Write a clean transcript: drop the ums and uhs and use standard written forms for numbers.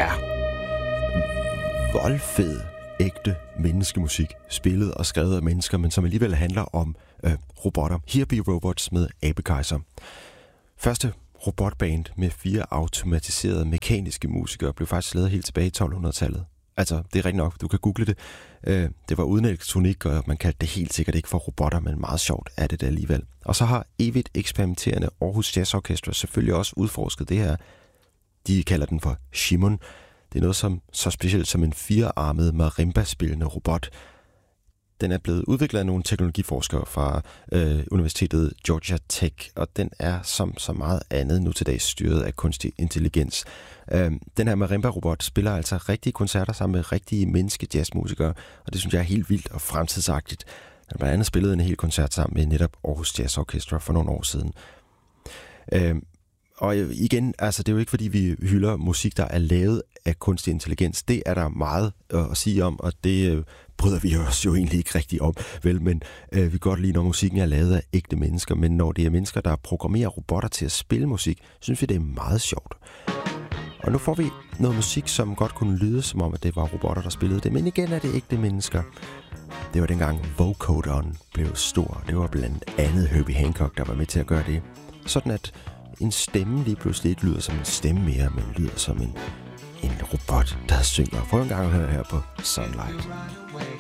er voldfed, ægte menneskemusik, spillet og skrevet af mennesker, men som alligevel handler om robotter. Here Be Robots med Abekejser. Første robotband med 4 automatiserede mekaniske musikere blev faktisk lavet helt tilbage i 1200-tallet. Altså, det er rigtigt nok, du kan google det. Det var uden elektronik, og man kaldte det helt sikkert ikke for robotter, men meget sjovt er det alligevel. Og så har evigt eksperimenterende Aarhus Jazz Orchestra selvfølgelig også udforsket det her. De kalder den for Shimon. Det er noget som så specielt som en 4-armet marimba-spillende robot. Den er blevet udviklet af nogle teknologiforskere fra Universitetet Georgia Tech, og den er som så meget andet nu til dags styret af kunstig intelligens. Den her marimba-robot spiller altså rigtige koncerter sammen med rigtige menneske-jazzmusikere, og det synes jeg er helt vildt og fremtidsagtigt. Den har blandt andet spillet en hel koncert sammen med netop Aarhus Jazz Orchestra for nogle år siden. Og igen, altså det er jo ikke fordi vi hylder musik, der er lavet af kunstig intelligens. Det er der meget at sige om, og det bryder vi os jo egentlig ikke rigtig om. Vel, men vi kan godt lide, når musikken er lavet af ægte mennesker, men når det er mennesker, der programmerer robotter til at spille musik, synes vi, det er meget sjovt. Og nu får vi noget musik, som godt kunne lyde, som om at det var robotter, der spillede det, men igen er det ægte mennesker. Det var dengang vocoderen blev stor. Det var blandt andet Herbie Hancock, der var med til at gøre det. Sådan at en stemme lige pludselig ikke lyder som en stemme mere, men lyder som en robot, der synger. Prøv en gang at høre her på Sunlight.